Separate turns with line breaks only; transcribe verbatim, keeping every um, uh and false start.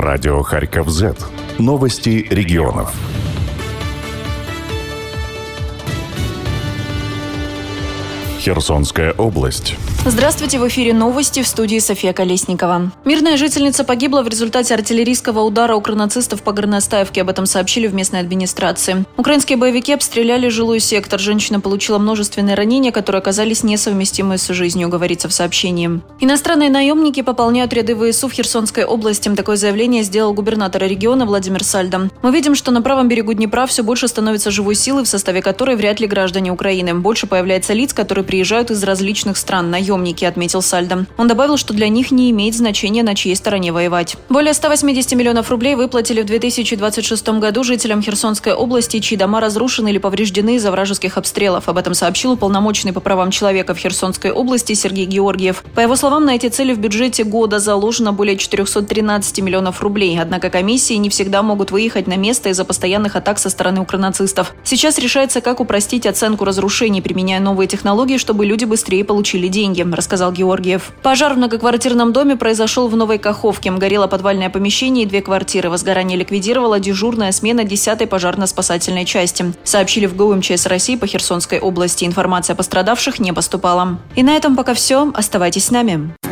Радио Харьков Зет. Новости регионов. Херсонская область.
Здравствуйте, в эфире новости, в студии София Колесникова. Мирная жительница погибла в результате артиллерийского удара укрнацистов по Горностаевке. Об этом сообщили в местной администрации. Украинские боевики обстреляли жилой сектор. Женщина получила множественные ранения, которые оказались несовместимы с жизнью, говорится в сообщении. Иностранные наемники пополняют ряды ВСУ в Херсонской области. Такое заявление сделал губернатор региона Владимир Сальдо. Мы видим, что на правом берегу Днепра все больше становится живой силы, в составе которой вряд ли граждане Украины. Больше появляется лиц, которые приезжают из различных стран. Наемники, отметил Сальдо. Он добавил, что для них не имеет значения, на чьей стороне воевать. Более ста восьмидесяти миллионов рублей выплатили в две тысячи двадцать шестом году жителям Херсонской области, чьи дома разрушены или повреждены из-за вражеских обстрелов. Об этом сообщил уполномоченный по правам человека в Херсонской области Сергей Георгиев. По его словам, на эти цели в бюджете года заложено более четырехсот тринадцати миллионов рублей. Однако комиссии не всегда могут выехать на место из-за постоянных атак со стороны укрнацистов. Сейчас решается, как упростить оценку разрушений, применяя новые технологии, чтобы люди быстрее получили деньги, рассказал Георгиев. Пожар в многоквартирном доме произошел в Новой Каховке. Горело подвальное помещение и две квартиры. Возгорание ликвидировала дежурная смена десятой пожарно-спасательной части. Сообщили в ГУ МЧС России по Херсонской области. Информация о пострадавших не поступала. И на этом пока все. Оставайтесь с нами.